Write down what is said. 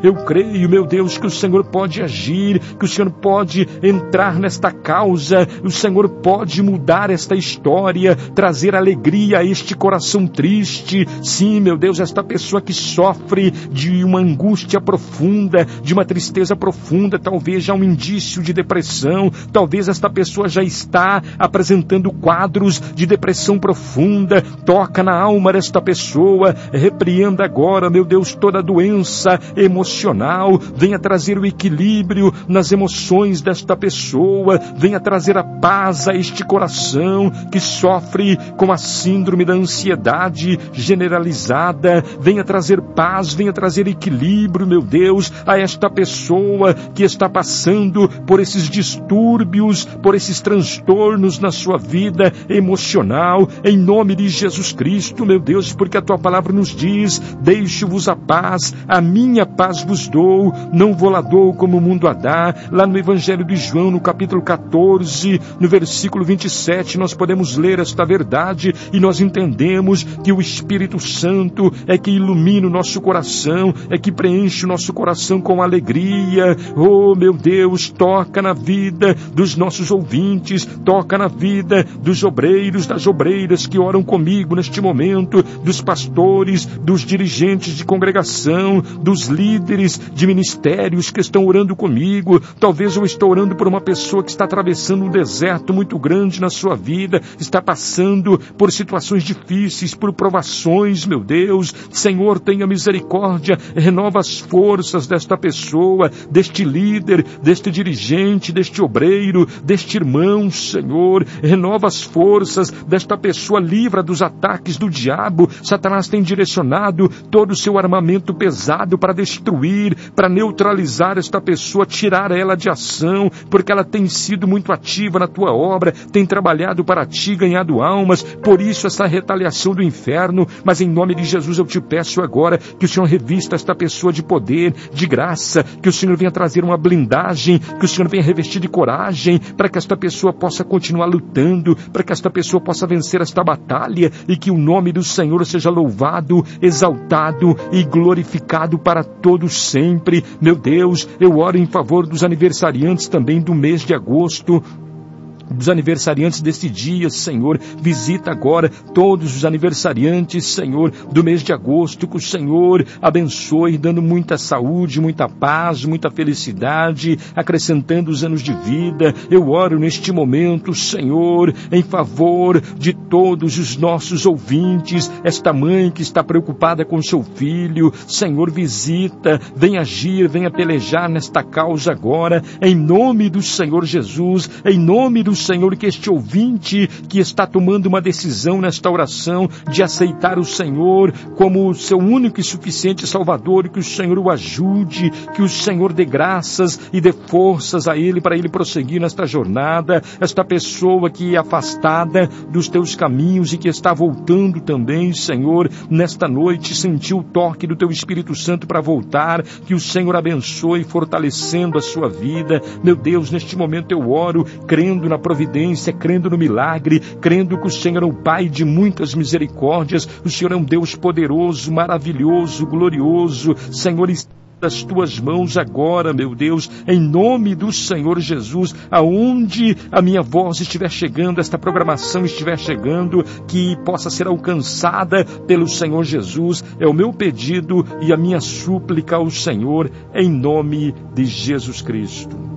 Eu creio, meu Deus, que o Senhor pode agir, que o Senhor pode entrar nesta causa, o Senhor pode mudar esta história, trazer alegria a este coração triste. Sim, meu Deus, esta pessoa que sofre de uma angústia profunda, de uma tristeza profunda, talvez já um indício de depressão, talvez esta pessoa já está apresentando quadros de depressão profunda. Toca na alma desta pessoa, repreenda agora, meu Deus, toda doença emocional, venha trazer o equilíbrio nas emoções desta pessoa, venha trazer a paz a este coração que sofre com a síndrome da ansiedade generalizada, venha trazer paz, venha trazer equilíbrio, meu Deus, a esta pessoa que está passando por esses distúrbios, por esses transtornos na sua vida emocional, em nome de Jesus Cristo, meu Deus, porque a tua palavra nos diz: deixo-vos a paz, a minha paz vos dou, não vou lá dou como o mundo a dá. Lá no Evangelho de João, no capítulo 14, no versículo 27, nós podemos ler esta verdade e nós entendemos que o Espírito Santo é que ilumina o nosso coração, é que preenche o nosso coração com alegria. Oh, meu Deus, toca na vida dos nossos ouvintes, toca na vida dos obreiros, das obreiras que oram comigo neste momento, dos pastores, dos dirigentes de congregação, dos líderes de ministérios que estão orando comigo. Talvez eu estou orando por uma pessoa que está atravessando um deserto muito grande na sua vida, está passando por situações difíceis, por provações, meu Deus. Senhor, tenha misericórdia, renova as forças desta pessoa, deste líder, deste dirigente, deste obreiro, deste irmão, Senhor. Renova as forças desta pessoa, livra dos ataques do diabo. Satanás tem direcionado todo o seu armamento pesado para destruir, para neutralizar esta pessoa, tirar ela de ação, porque ela tem sido muito ativa na tua obra, tem trabalhado para ti, ganhado almas, por isso essa retaliação do inferno. Mas em nome de Jesus eu te peço agora que o Senhor revista esta pessoa de poder, de graça, que o Senhor venha trazer uma blindagem, que o Senhor venha revestir de coragem, para que esta pessoa possa continuar lutando, para que esta pessoa possa vencer esta batalha, e que o nome do Senhor seja louvado, exaltado e glorificado para todos sempre. Meu Deus, eu oro em favor dos aniversariantes também do mês de agosto, dos aniversariantes deste dia, Senhor. Visita agora todos os aniversariantes, Senhor, do mês de agosto, que o Senhor abençoe, dando muita saúde, muita paz, muita felicidade, acrescentando os anos de vida. Eu oro neste momento, Senhor, em favor de todos os nossos ouvintes, esta mãe que está preocupada com seu filho. Senhor, visita, vem agir, venha pelejar nesta causa agora, em nome do Senhor Jesus, em nome do Senhor, que este ouvinte que está tomando uma decisão nesta oração de aceitar o Senhor como seu único e suficiente Salvador, que o Senhor o ajude, que o Senhor dê graças e dê forças a ele para ele prosseguir nesta jornada. Esta pessoa que é afastada dos teus caminhos e que está voltando também, Senhor, nesta noite sentiu o toque do teu Espírito Santo para voltar, que o Senhor abençoe, fortalecendo a sua vida. Meu Deus, neste momento eu oro, crendo na providência, crendo no milagre, crendo que o Senhor é o Pai de muitas misericórdias, o Senhor é um Deus poderoso, maravilhoso, glorioso. Senhor, das tuas mãos agora, meu Deus, em nome do Senhor Jesus, aonde a minha voz estiver chegando, esta programação estiver chegando, que possa ser alcançada pelo Senhor Jesus, é o meu pedido e a minha súplica ao Senhor, em nome de Jesus Cristo.